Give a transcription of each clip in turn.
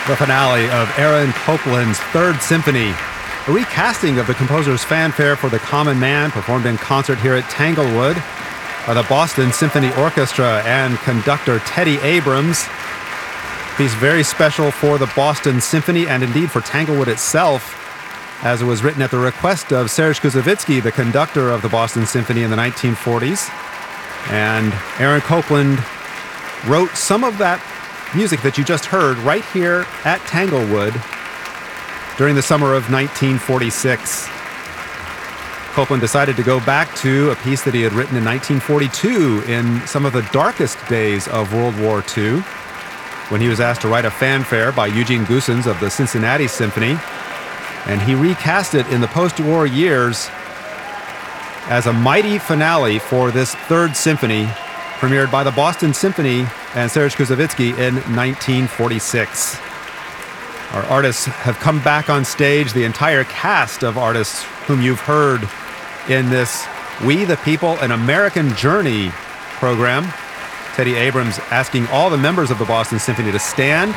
The finale of Aaron Copland's Third Symphony, a recasting of the composer's fanfare for the Common Man, performed in concert here at Tanglewood by the Boston Symphony Orchestra and conductor Teddy Abrams. Piece very special for the Boston Symphony and indeed for Tanglewood itself, as it was written at the request of Serge Koussevitzky, the conductor of the Boston Symphony in the 1940s. And Aaron Copland wrote some of that music that you just heard right here at Tanglewood during the summer of 1946. Copland decided to go back to a piece that he had written in 1942 in some of the darkest days of World War II, when he was asked to write a fanfare by Eugene Goossens of the Cincinnati Symphony, and he recast it in the post-war years as a mighty finale for this Third Symphony, premiered by the Boston Symphony and Serge Koussevitzky in 1946. Our artists have come back on stage, the entire cast of artists whom you've heard in this We the People, an American Journey program. Teddy Abrams asking all the members of the Boston Symphony to stand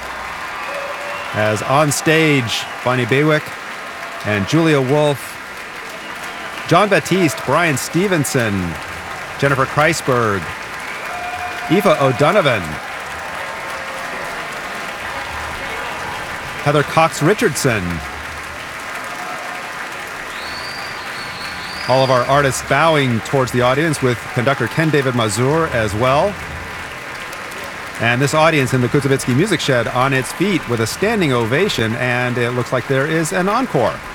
as on stage Bonnie Baywick and Julia Wolf, John Batiste, Brian Stevenson, Jennifer Kreisberg, Aoife O'Donovan, Heather Cox Richardson. All of our artists bowing towards the audience, with conductor Ken David Mazur as well. And this audience in the Koussevitzky Music Shed on its feet with a standing ovation, and it looks like there is an encore.